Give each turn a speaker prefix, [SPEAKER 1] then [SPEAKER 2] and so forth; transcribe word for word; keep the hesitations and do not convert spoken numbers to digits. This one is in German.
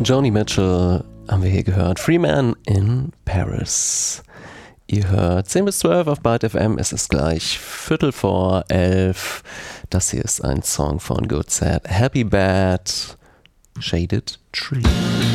[SPEAKER 1] Joni Mitchell haben wir hier gehört. Free Man in Paris. Ihr hört zehn bis zwölf auf Byte F M. Es ist gleich Viertel vor elf. Das hier ist ein Song von Good Sad Happy Bad, Shaded Tree.